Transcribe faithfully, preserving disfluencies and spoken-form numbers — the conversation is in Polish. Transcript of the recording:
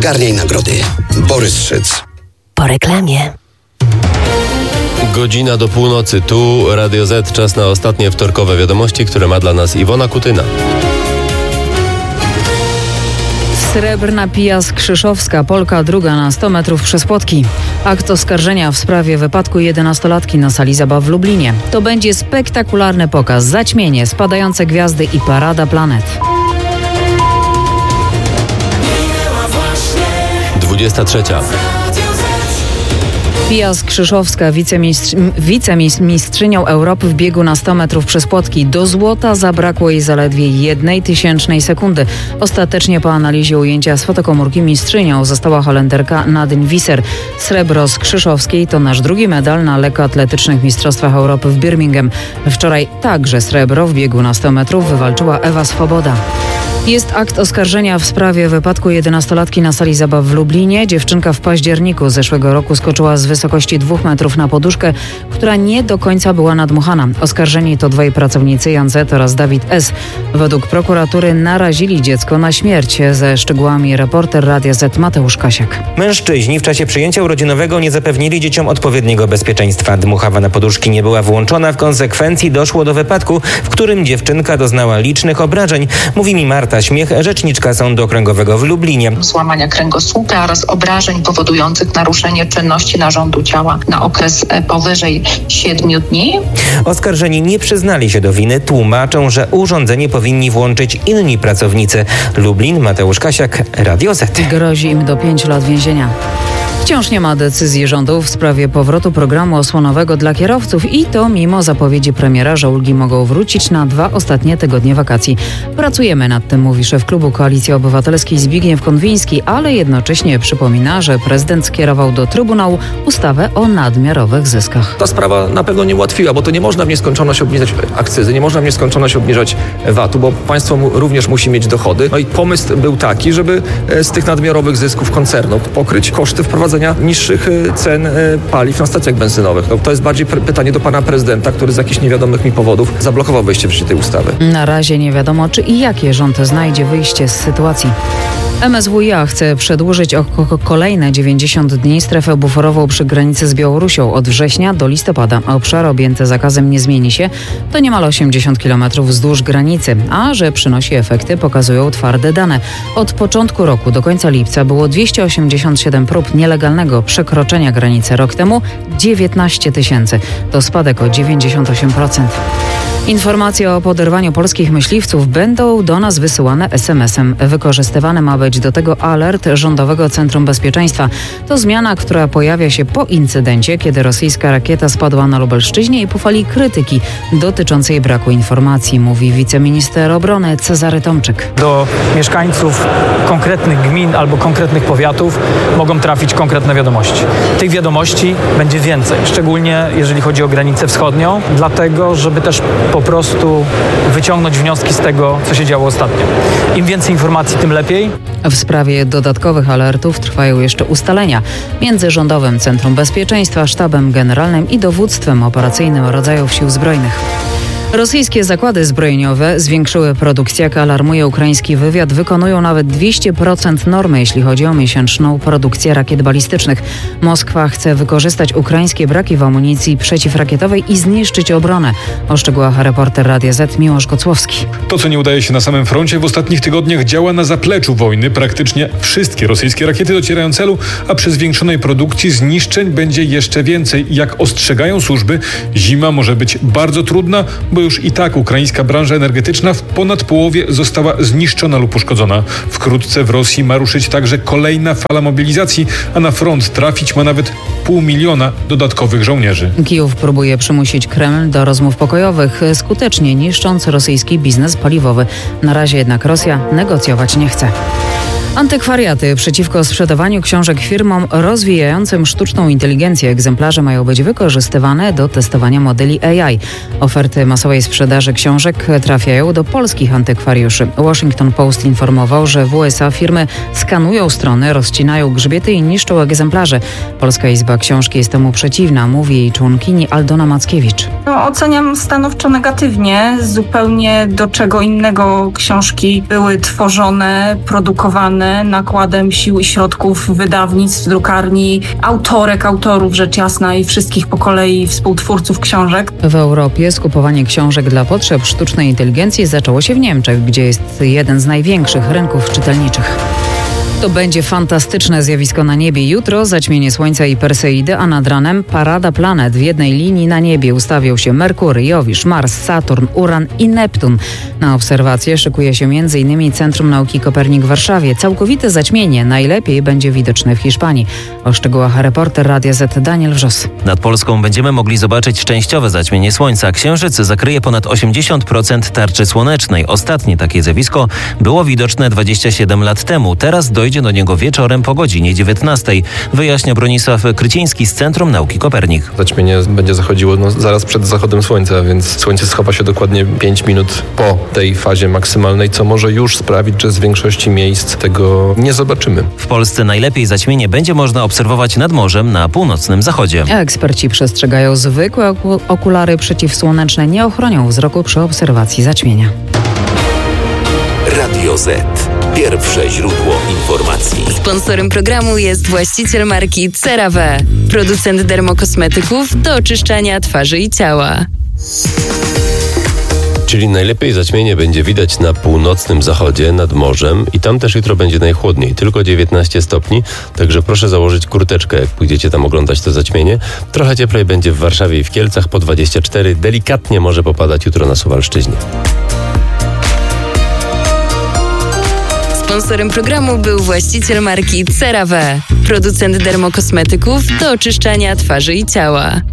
Zgarniaj nagrody. Borys Szyc. Po reklamie. Godzina do północy. Tu Radio Z. Czas na ostatnie wtorkowe wiadomości, które ma dla nas Iwona Kutyna. Srebrna Pia Skrzyszowska, Polka druga na sto metrów przez płotki. Akt oskarżenia w sprawie wypadku jedenastolatki na sali zabaw w Lublinie. To będzie spektakularny pokaz, zaćmienie, spadające gwiazdy i parada planet. dwudziesta trzecia. Pia Skrzyszowska, wicemistrz, wicemistrzynią Europy w biegu na sto metrów przez płotki. Do złota zabrakło jej zaledwie jednej tysięcznej sekundy. Ostatecznie po analizie ujęcia z fotokomórki mistrzynią została Holenderka Nadine Visser. Srebro Skrzyszowskiej to nasz drugi medal na lekkoatletycznych Mistrzostwach Europy w Birmingham. Wczoraj także srebro w biegu na sto metrów wywalczyła Ewa Swoboda. Jest akt oskarżenia w sprawie wypadku jedenastolatki na sali zabaw w Lublinie. Dziewczynka w październiku zeszłego roku skoczyła z wysokości dwóch metrów na poduszkę, która nie do końca była nadmuchana. Oskarżeni to dwaj pracownicy, Jan Z. oraz Dawid S. Według prokuratury narazili dziecko na śmierć. Ze szczegółami reporter Radia Z Mateusz Kasiak. Mężczyźni w czasie przyjęcia urodzinowego nie zapewnili dzieciom odpowiedniego bezpieczeństwa. Dmuchawa na poduszki nie była włączona. W konsekwencji doszło do wypadku, w którym dziewczynka doznała licznych obrażeń. Mówi mi Marta Śmiech, rzeczniczka Sądu Okręgowego w Lublinie. Złamania kręgosłupa oraz obrażeń powodujących naruszenie czynności narządu ciała na okres powyżej siedmiu dni. Oskarżeni nie przyznali się do winy, tłumaczą, że urządzenie powinni włączyć inni pracownicy. Lublin, Mateusz Kasiak, Radio Z. Grozi im do pięciu lat więzienia. Wciąż nie ma decyzji rządu w sprawie powrotu programu osłonowego dla kierowców i to mimo zapowiedzi premiera, że ulgi mogą wrócić na dwa ostatnie tygodnie wakacji. Pracujemy nad tym, mówi szef klubu Koalicji Obywatelskiej Zbigniew Konwiński, ale jednocześnie przypomina, że prezydent skierował do Trybunału ustawę o nadmiarowych zyskach. Ta sprawa na pewno nie ułatwiła, bo to nie można w nieskończoność obniżać akcyzy, nie można w nieskończoność obniżać vatu, bo państwo mu również musi mieć dochody. No i pomysł był taki, żeby z tych nadmiarowych zysków koncernu pokryć koszty wprowadzenia niższych cen paliw na stacjach benzynowych. No, to jest bardziej pr- pytanie do pana prezydenta, który z jakichś niewiadomych mi powodów zablokował wejście w życie tej ustawy. Na razie nie wiadomo, czy i jakie rząd znajdzie wyjście z sytuacji. M S W iA chce przedłużyć o kolejne dziewięćdziesiąt dni strefę buforową przy granicy z Białorusią od września do listopada. Obszar objęty zakazem nie zmieni się. To niemal osiemdziesiąt kilometrów wzdłuż granicy, a że przynosi efekty, pokazują twarde dane. Od początku roku do końca lipca było dwieście osiemdziesiąt siedem prób nielegalnego przekroczenia granicy. Rok temu dziewiętnaście tysięcy. To spadek o dziewięćdziesiąt osiem procent. Informacje o poderwaniu polskich myśliwców będą do nas wysyłane es em esem. Wykorzystywany ma być do tego alert Rządowego Centrum Bezpieczeństwa. To zmiana, która pojawia się po incydencie, kiedy rosyjska rakieta spadła na Lubelszczyźnie i po fali krytyki dotyczącej braku informacji, mówi wiceminister obrony Cezary Tomczyk. Do mieszkańców konkretnych gmin albo konkretnych powiatów mogą trafić konkretne wiadomości. Tych wiadomości będzie więcej, szczególnie jeżeli chodzi o granicę wschodnią, dlatego żeby też po prostu wyciągnąć wnioski z tego, co się działo ostatnio. Im więcej informacji, tym lepiej. W sprawie dodatkowych alertów trwają jeszcze ustalenia między Rządowym Centrum Bezpieczeństwa, Sztabem Generalnym i Dowództwem Operacyjnym Rodzajów Sił Zbrojnych. Rosyjskie zakłady zbrojeniowe zwiększyły produkcję, jak alarmuje ukraiński wywiad. Wykonują nawet dwieście procent normy, jeśli chodzi o miesięczną produkcję rakiet balistycznych. Moskwa chce wykorzystać ukraińskie braki w amunicji przeciwrakietowej i zniszczyć obronę. O szczegółach reporter Radia Z Miłosz Kocłowski. To, co nie udaje się na samym froncie, w ostatnich tygodniach działa na zapleczu wojny. Praktycznie wszystkie rosyjskie rakiety docierają celu, a przy zwiększonej produkcji zniszczeń będzie jeszcze więcej. Jak ostrzegają służby, zima może być bardzo trudna, bo już i tak ukraińska branża energetyczna w ponad połowie została zniszczona lub uszkodzona. Wkrótce w Rosji ma ruszyć także kolejna fala mobilizacji, a na front trafić ma nawet pół miliona dodatkowych żołnierzy. Kijów próbuje przymusić Kreml do rozmów pokojowych, skutecznie niszcząc rosyjski biznes paliwowy. Na razie jednak Rosja negocjować nie chce. Antykwariaty przeciwko sprzedawaniu książek firmom rozwijającym sztuczną inteligencję. Egzemplarze mają być wykorzystywane do testowania modeli A I. Oferty masowej sprzedaży książek trafiają do polskich antykwariuszy. Washington Post informował, że w U S A firmy skanują strony, rozcinają grzbiety i niszczą egzemplarze. Polska Izba Książki jest temu przeciwna, mówi jej członkini Aldona Mackiewicz. No, oceniam stanowczo negatywnie. Zupełnie do czego innego książki były tworzone, produkowane wykonane nakładem sił i środków wydawnictw, drukarni, autorek, autorów rzecz jasna i wszystkich po kolei współtwórców książek. W Europie skupowanie książek dla potrzeb sztucznej inteligencji zaczęło się w Niemczech, gdzie jest jeden z największych rynków czytelniczych. To będzie fantastyczne zjawisko na niebie. Jutro zaćmienie Słońca i Perseidy, a nad ranem parada planet. W jednej linii na niebie ustawią się Merkury, Jowisz, Mars, Saturn, Uran i Neptun. Na obserwacje szykuje się między innymi Centrum Nauki Kopernik w Warszawie. Całkowite zaćmienie najlepiej będzie widoczne w Hiszpanii. O szczegółach reporter Radia Z Daniel Wrzos. Nad Polską będziemy mogli zobaczyć częściowe zaćmienie Słońca. Księżyc zakryje ponad osiemdziesiąt procent tarczy słonecznej. Ostatnie takie zjawisko było widoczne dwadzieścia siedem lat temu. Teraz dojdzie do niego wieczorem po godzinie dziewiętnastej, wyjaśnia Bronisław Kryciński z Centrum Nauki Kopernik. Zaćmienie będzie zachodziło no, zaraz przed zachodem słońca, więc słońce schowa się dokładnie pięć minut po tej fazie maksymalnej, co może już sprawić, że z większości miejsc tego nie zobaczymy. W Polsce najlepiej zaćmienie będzie można obserwować nad morzem na północnym zachodzie. Eksperci przestrzegają, zwykłe okulary przeciwsłoneczne nie ochronią wzroku przy obserwacji zaćmienia. Radio Z. Pierwsze źródło informacji. Sponsorem programu jest właściciel marki CeraVe, producent dermokosmetyków do oczyszczania twarzy i ciała. Czyli najlepiej zaćmienie będzie widać na północnym zachodzie, nad morzem i tam też jutro będzie najchłodniej, tylko dziewiętnaście stopni, także proszę założyć kurteczkę, jak pójdziecie tam oglądać to zaćmienie. Trochę cieplej będzie w Warszawie i w Kielcach po dwadzieścia cztery, delikatnie może popadać jutro na Suwalszczyźnie. Sponsorem programu był właściciel marki CeraVe, producent dermokosmetyków do oczyszczania twarzy i ciała.